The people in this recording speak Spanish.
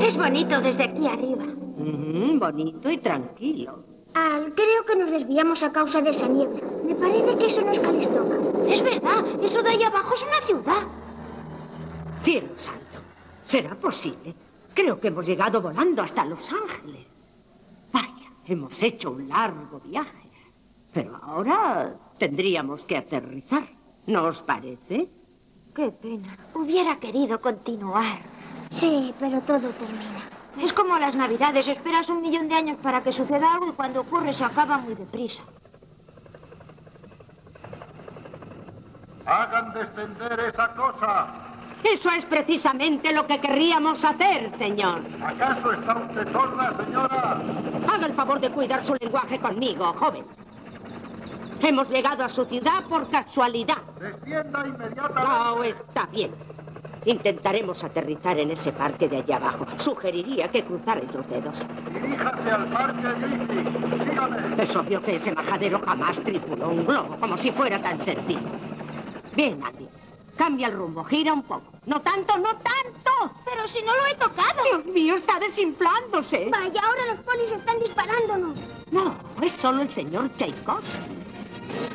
Es bonito desde aquí arriba. Bonito y tranquilo. Creo que nos desviamos a causa de esa niebla. Me parece que eso no es Calistoga. Es verdad, eso de ahí abajo es una ciudad. Cielo santo, ¿será posible? Creo que hemos llegado volando hasta Los Ángeles. Vaya, hemos hecho un largo viaje. Pero ahora tendríamos que aterrizar. ¿No os parece? Qué pena. Hubiera querido continuar. Sí, pero todo termina. Es como las Navidades. Esperas 1.000.000 de años para que suceda algo y cuando ocurre se acaba muy deprisa. ¡Hagan descender esa cosa! Eso es precisamente lo que querríamos hacer, señor. ¿Acaso está usted sorda, señora? Haga el favor de cuidar su lenguaje conmigo, joven. Hemos llegado a su ciudad por casualidad. Descienda inmediatamente. No, está bien. Intentaremos aterrizar en ese parque de allá abajo. Sugeriría que cruzarais los dedos. Diríjase al parque Griffith. Sígame. Es obvio que ese majadero jamás tripuló un globo, como si fuera tan sencillo. Bien, Andy. Cambia el rumbo, gira un poco. ¡No tanto, no tanto! Pero si no lo he tocado. ¡Dios mío, está desinflándose! Vaya, ahora los polis están disparándonos. No, es solo el señor Tchaikovsky.